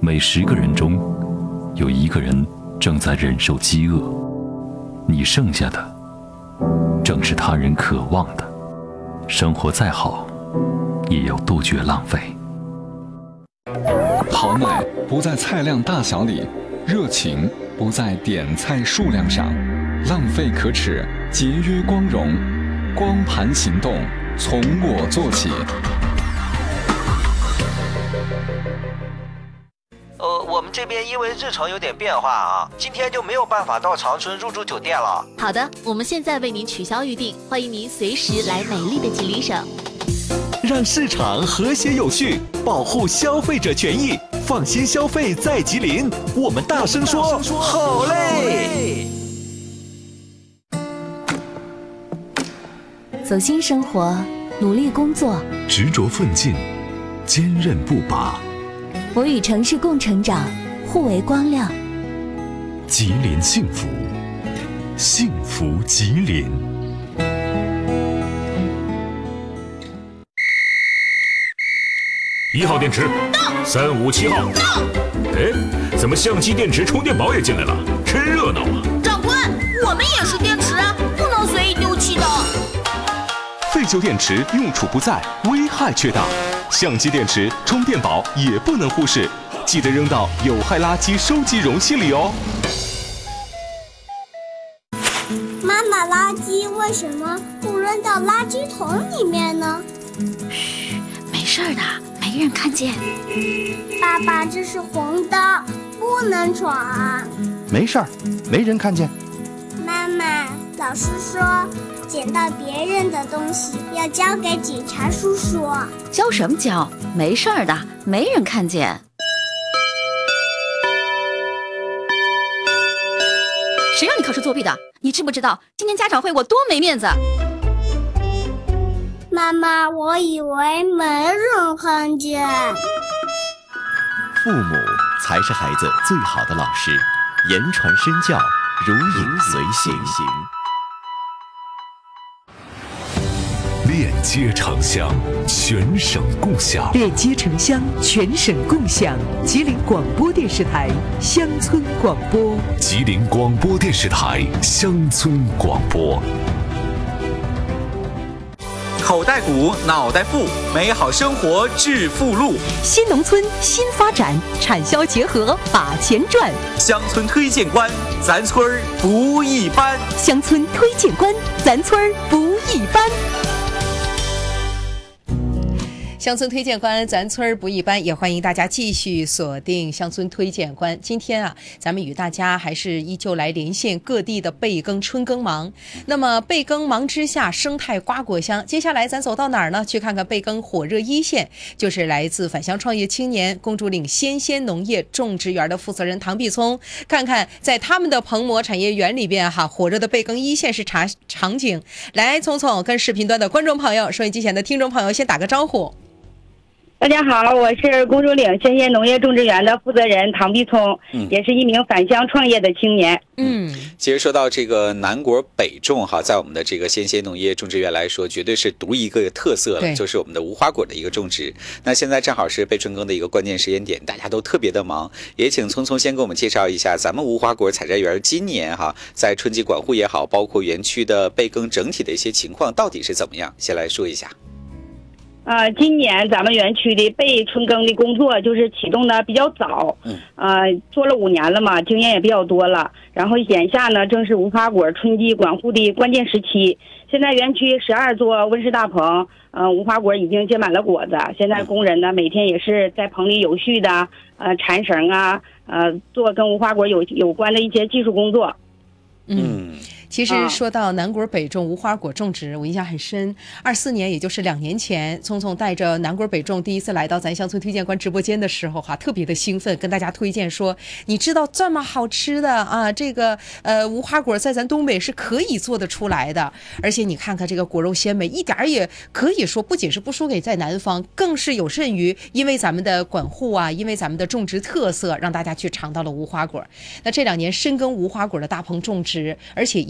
每10个人中有1个人正在忍受饥饿，你剩下的正是他人渴望的。生活再好，也要杜绝浪费。 好买不在菜量大小里，热情不在点菜数量上，浪费可耻，节约光荣。光盘行动，从我做起。 我们这边因为日程有点变化啊，今天就没有办法到长春入住酒店了。 好的，我们现在为您取消预定，欢迎您随时来美丽的吉林省。 让市场和谐有序，保护消费者权益，放心消费在吉林。我们大声说好嘞！ 走心生活，努力工作， 执着奋进，坚韧不拔。 我与城市共成长，互为光亮。 吉林幸福，幸福吉林。 1号电池到，357号到。哎，怎么相机电池充电宝也进来了？真热闹啊！ 长官，我们也是电池，不能随意丢弃的。 废旧电池用处不在，危害却大。相机电池、充电宝也不能忽视，记得扔到有害垃圾收集容器里哦。 妈妈，垃圾为什么不扔到垃圾桶里面呢？ 嘘，没事的，没人看见。 爸爸，这是红灯，不能闯。 没事儿，没人看见。 妈妈，老师说捡到别人的东西要交给警察叔叔。 交什么交？没事的，没人看见。谁让你考试作弊的？你知不知道今天家长会我多没面子？ 妈妈，我以为没人看见。 父母才是孩子最好的老师，言传身教，如影随形。 链接城乡，全省共享。 链接城乡，全省共享。吉林广播电视台乡村广播。 吉林广播电视台乡村广播。 口袋鼓，脑袋富，美好生活致富路。 新农村新发展，产销结合把钱赚。 乡村推荐官，咱村儿不一般。 乡村推荐官，咱村儿不一般。乡村推荐官，咱村儿不一般，也欢迎大家继续锁定乡村推荐官。今天啊，咱们与大家还是依旧来连线各地的备耕春耕忙。那么备耕忙之下，生态瓜果香。接下来咱走到哪儿呢？去看看备耕火热一线，就是来自返乡创业青年公主岭鲜农业种植园的负责人唐碧聪，看看在他们的棚膜产业园里边火热的备耕一线是场景。来，聪聪跟视频端的观众朋友、收音机前的听众朋友先打个招呼。 大家好，我是公主岭鲜农业种植园的负责人唐碧聪，也是一名返乡创业的青年。 其实说到这个南果北种在我们的这个鲜农业种植园来说，绝对是独一个特色了，就是我们的无花果的一个种植。那现在正好是备春耕的一个关键时间点，大家都特别的忙，也请聪聪先给我们介绍一下咱们无花果采摘园今年在春季管护也好，包括园区的备耕整体的一些情况到底是怎么样，先来说一下。 今年咱们园区的备春耕的工作就是启动的比较早，做了5年了嘛，经验也比较多了。然后眼下呢，正是无花果春季管护的关键时期。现在园区12座温室大棚，无花果已经结满了果子。现在工人呢，每天也是在棚里有序的缠绳做跟无花果有关的一些技术工作。 其实说到南果北种无花果种植，我印象很深。24年，也就是2年前，聪聪带着南果北种第一次来到咱乡村推荐官直播间的时候特别的兴奋，跟大家推荐说，你知道这么好吃的这个无花果在咱东北是可以做得出来的，而且你看看这个果肉鲜美，一点也可以说不仅是不输给在南方，更是有甚于因为咱们的管护因为咱们的种植特色，让大家去尝到了无花果。那这2年深耕无花果的大棚种植，而且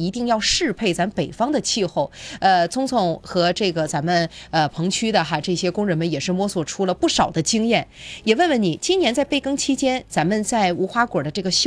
一定要适配咱北方的气候。聪聪和这个咱们棚区的这些工人们也是摸索出了不少的经验。也问问你，今年在备耕期间，咱们在无花果的这个